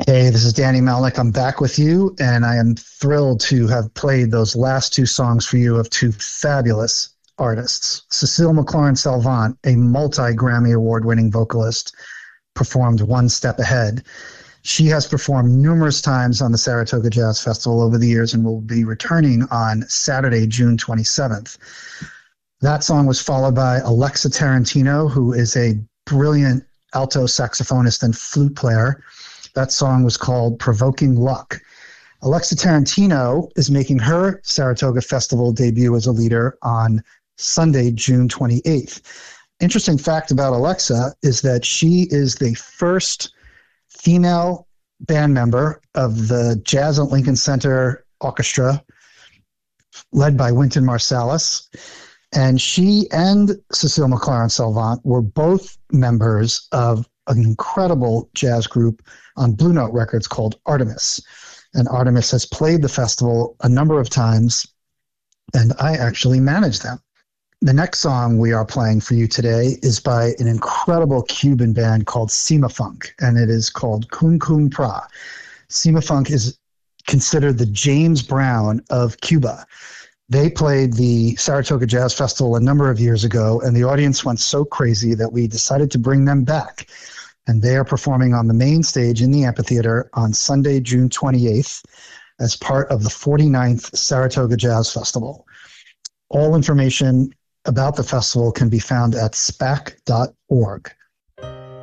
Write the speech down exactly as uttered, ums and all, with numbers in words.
Hey, this is Danny Melnick. I'm back with you, and I am thrilled to have played those last two songs for you of two fabulous artists. Cecile McLaurin Salvant, a multi Grammy Award winning vocalist, performed One Step Ahead. She has performed numerous times on the Saratoga Jazz Festival over the years and will be returning on Saturday, June twenty-seventh. That song was followed by Alexa Tarantino, who is a brilliant alto saxophonist and flute player. That song was called Provoking Luck. Alexa Tarantino is making her Saratoga Festival debut as a leader on Sunday, June twenty-eighth. Interesting fact about Alexa is that she is the first female band member of the Jazz at Lincoln Center Orchestra, led by Wynton Marsalis. And she and Cecile McLaurin Salvant were both members of an incredible jazz group on Blue Note Records called Artemis. And Artemis has played the festival a number of times, and I actually manage them. The next song we are playing for you today is by an incredible Cuban band called Cima Funk, and it is called Kun Kun Pra. Cima Funk is considered the James Brown of Cuba. They played the Saratoga Jazz Festival a number of years ago, and the audience went so crazy that we decided to bring them back. And they are performing on the main stage in the amphitheater on Sunday, June twenty-eighth, as part of the forty-ninth Saratoga Jazz Festival. All information about the festival can be found at S P A C dot org.